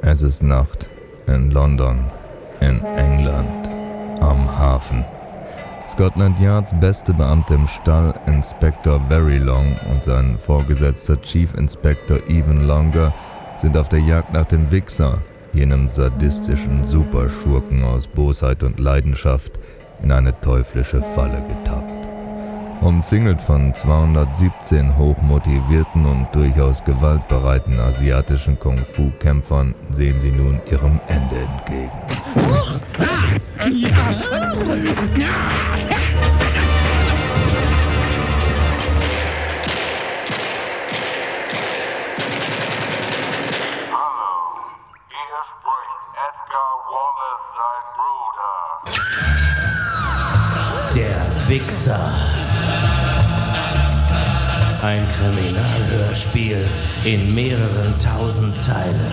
Es ist Nacht in London, in England, am Hafen. Scotland Yards beste Beamte im Stall, Inspector Verilong, und sein Vorgesetzter Chief Inspector Even Longer sind auf der Jagd nach dem Wixxer, jenem sadistischen Superschurken aus Bosheit und Leidenschaft, in eine teuflische Falle getappt. Umzingelt von 217 hochmotivierten und durchaus gewaltbereiten asiatischen Kung-Fu-Kämpfern sehen sie nun ihrem Ende entgegen. Der Wixxer. Ein Kriminalhörspiel in mehreren tausend Teilen.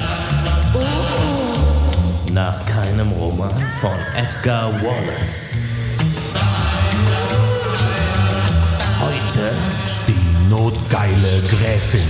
Nach keinem Roman von Edgar Wallace. Heute die notgeile Gräfin.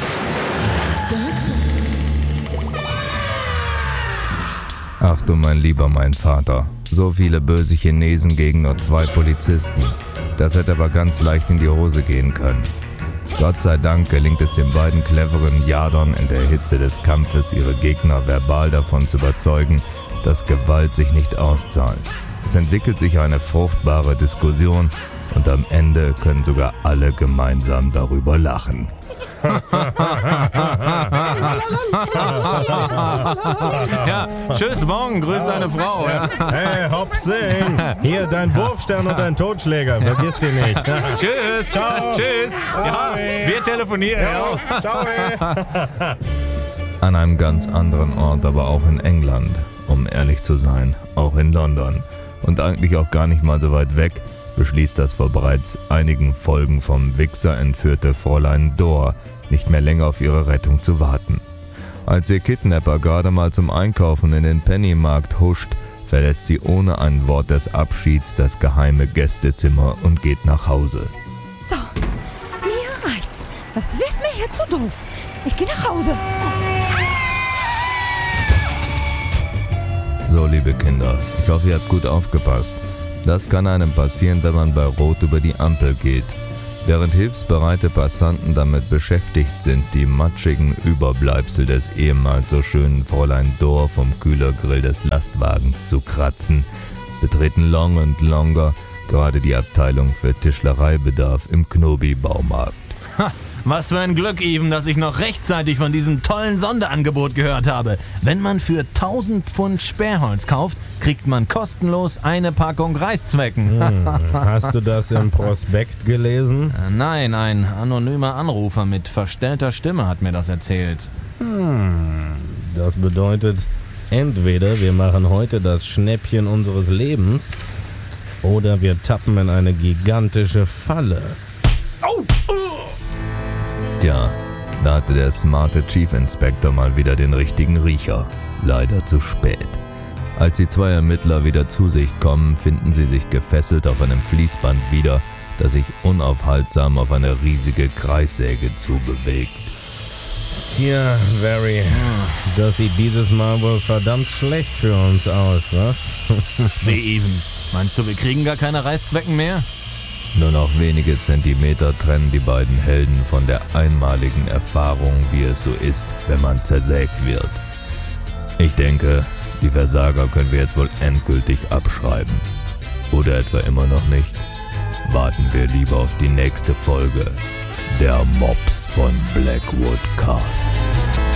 Ach du mein Lieber, mein Vater. So viele böse Chinesen gegen nur 2 Polizisten. Das hätte aber ganz leicht in die Hose gehen können. Gott sei Dank gelingt es den beiden cleveren Yardern in der Hitze des Kampfes, ihre Gegner verbal davon zu überzeugen, dass Gewalt sich nicht auszahlt. Es entwickelt sich eine fruchtbare Diskussion und am Ende können sogar alle gemeinsam darüber lachen. Ja, tschüss Wong, grüß deine Frau. Ja. Hey, Hopsing, hier dein Wurfstern und dein Totschläger, vergiss die nicht. Tschüss, Ciao. Tschüss. Ja, wir telefonieren. Ja, ciao. An einem ganz anderen Ort, aber auch in England, um ehrlich zu sein, auch in London und eigentlich auch gar nicht mal so weit weg, beschließt das vor bereits einigen Folgen vom Wixxer entführte Fräulein Dor nicht mehr länger auf ihre Rettung zu warten. Als ihr Kidnapper gerade mal zum Einkaufen in den Pennymarkt huscht, verlässt sie ohne ein Wort des Abschieds das geheime Gästezimmer und geht nach Hause. So, mir reicht's. Das wird mir hier zu doof. Ich gehe nach Hause. So, liebe Kinder, ich hoffe, ihr habt gut aufgepasst. Das kann einem passieren, wenn man bei Rot über die Ampel geht. Während hilfsbereite Passanten damit beschäftigt sind, die matschigen Überbleibsel des ehemals so schönen Fräulein Dor vom Kühlergrill des Lastwagens zu kratzen, betreten Long und Longer gerade die Abteilung für Tischlereibedarf im Knobi-Baumarkt. Ha, was für ein Glück, Even, dass ich noch rechtzeitig von diesem tollen Sonderangebot gehört habe. Wenn man für 1000 Pfund Sperrholz kauft, kriegt man kostenlos eine Packung Reißzwecken. Hast du das im Prospekt gelesen? Nein, ein anonymer Anrufer mit verstellter Stimme hat mir das erzählt. Das bedeutet, entweder wir machen heute das Schnäppchen unseres Lebens oder wir tappen in eine gigantische Falle. Tja, da hatte der smarte Chief Inspector mal wieder den richtigen Riecher. Leider zu spät. Als die 2 Ermittler wieder zu sich kommen, finden sie sich gefesselt auf einem Fließband wieder, das sich unaufhaltsam auf eine riesige Kreissäge zubewegt. Tja, Very, das sieht dieses Mal wohl verdammt schlecht für uns aus, was? Wie, Even? Meinst du, wir kriegen gar keine Reißzwecken mehr? Nur noch wenige Zentimeter trennen die beiden Helden von der einmaligen Erfahrung, wie es so ist, wenn man zersägt wird. Ich denke, die Versager können wir jetzt wohl endgültig abschreiben. Oder etwa immer noch nicht? Warten wir lieber auf die nächste Folge. Der Mops von Blackwood Cast.